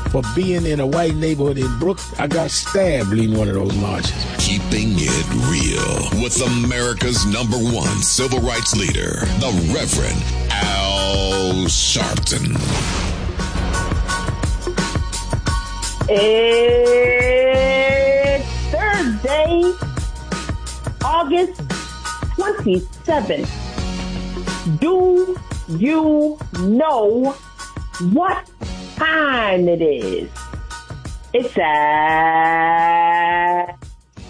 for being in a white neighborhood in Brooklyn. I got stabbed leading one of those marches. Keeping it real with America's #1 civil rights leader, the Reverend Al Sharpton. It's Thursday, August 27th. Do you know what time it is? It's Al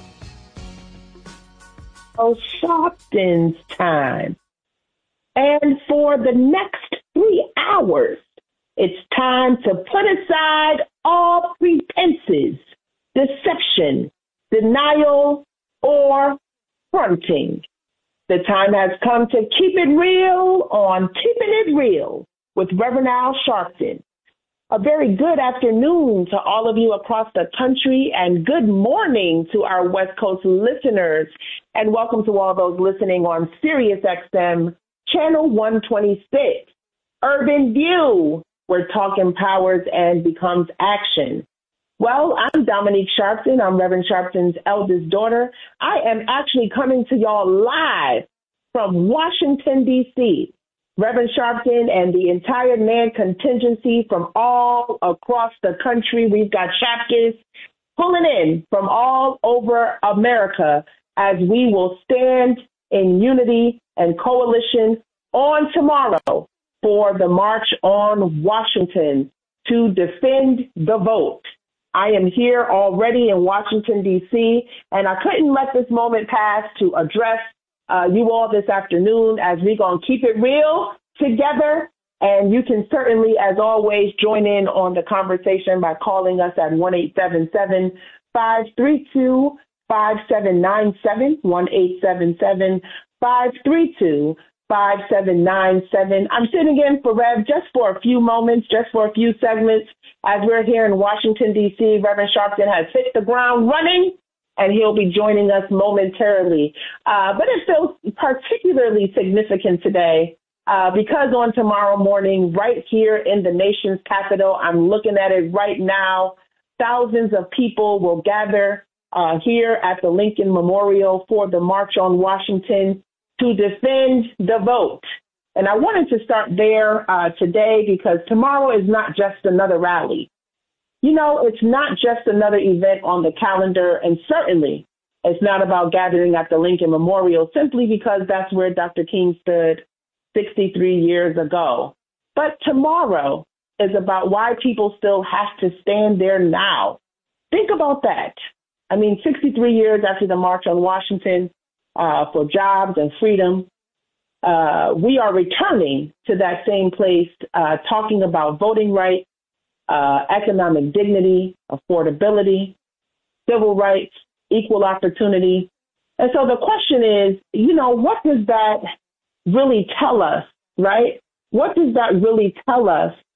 Sharpton's time. And for the next 3 hours, it's time to put aside all pretenses, deception, denial, or fronting. The time has come to keep it real on Keeping It Real with Reverend Al Sharpton. A very good afternoon to all of you across the country, and good morning to our West Coast listeners, and welcome to all those listening on Sirius XM Channel 126, Urban View, where talk empowers and becomes action. Well, I'm Dominique Sharpton. I'm Reverend Sharpton's eldest daughter. I am actually coming to y'all live from Washington, D.C. Reverend Sharpton and the entire NAN contingency from all across the country. We've got chapters pulling in from all over America as we will stand in unity and coalition on tomorrow for the March on Washington to defend the vote. I am here already in Washington, D.C., and I couldn't let this moment pass to address you all this afternoon as we're going to keep it real together. And you can certainly, as always, join in on the conversation by calling us at 1-877-532-5797, 1-877-532-5797. I'm sitting in for Rev just for a few moments, just for a few segments. As we're here in Washington, D.C., Reverend Sharpton has hit the ground running, and he'll be joining us momentarily. But it feels particularly significant today because on tomorrow morning, right here in the nation's capital, I'm looking at it right now, thousands of people will gather here at the Lincoln Memorial for the March on Washington to defend the vote. And I wanted to start there today because tomorrow is not just another rally. You know, it's not just another event on the calendar, and certainly it's not about gathering at the Lincoln Memorial simply because that's where Dr. King stood 63 years ago. But tomorrow is about why people still have to stand there now. Think about that. I mean, 63 years after the March on Washington for jobs and freedom, we are returning to that same place, talking about voting rights, economic dignity, affordability, civil rights, equal opportunity. And so the question is, you know, what does that really tell us, right? What does that really tell us